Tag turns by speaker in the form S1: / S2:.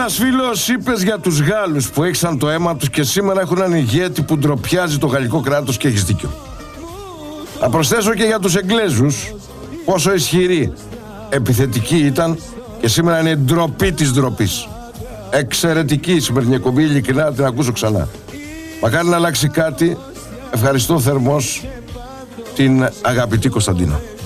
S1: Ένας φίλος είπες για τους Γάλλους που έξαν το αίμα τους και σήμερα έχουν έναν ηγέτη που ντροπιάζει το γαλλικό κράτος και έχεις δίκιο. Θα προσθέσω και για τους Εγγλέζους πόσο ισχυροί, επιθετικοί ήταν και σήμερα είναι ντροπή της ντροπής. Εξαιρετική η σημερινή εκπομπή, ειλικρινά να την ακούσω ξανά. Μακάρι να αλλάξει κάτι. Ευχαριστώ θερμός την αγαπητή Κωνσταντίνα.